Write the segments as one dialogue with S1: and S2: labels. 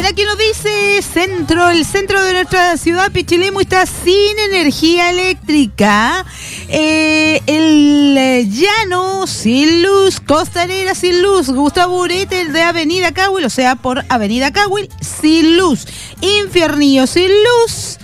S1: Mira que nos dice el centro de nuestra ciudad, Pichilemu, está sin energía eléctrica. El llano sin luz, Costanera sin luz, Gustavo Urete de Avenida Cahuil, o sea, por Avenida Cahuil, sin luz. Infiernillo sin luz.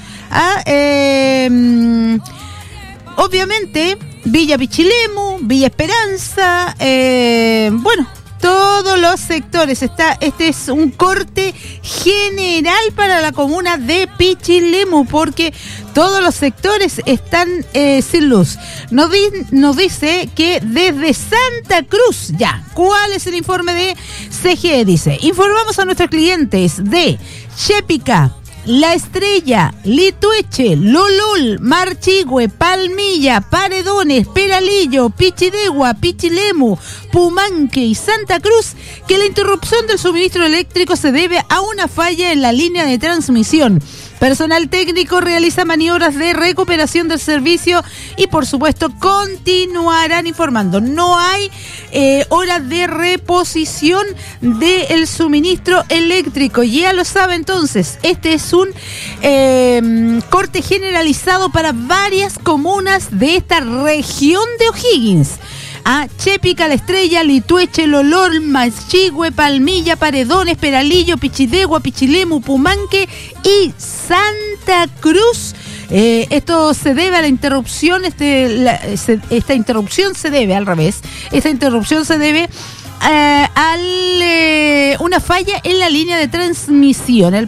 S1: Obviamente, Villa Pichilemu, Villa Esperanza, bueno, todos los sectores. Este es un corte general para la comuna de Pichilemu, porque todos los sectores están sin luz. Nos dice que desde Santa Cruz, ¿cuál es el informe de CGE? Dice, informamos a nuestros clientes de Chepica, La Estrella, Litueche, Lolol, Marchigüe, Palmilla, Paredones, Peralillo, Pichidegua, Pichilemu, Pumanque y Santa Cruz que la interrupción del suministro eléctrico se debe a una falla en la línea de transmisión. Personal técnico realiza maniobras de recuperación del servicio y, por supuesto, continuarán informando. No hay horas de reposición del suministro eléctrico. Ya lo sabe, entonces, este es un corte generalizado para varias comunas de esta región de O'Higgins. Chepica, La Estrella, Litueche, Lolol, Machigüe, Palmilla, Paredones, Peralillo, Pichidegua, Pichilemu, Pumanque y Santa Cruz. Esto se debe a la interrupción, esta interrupción se debe al revés. Esta interrupción se debe una falla en la línea de transmisión.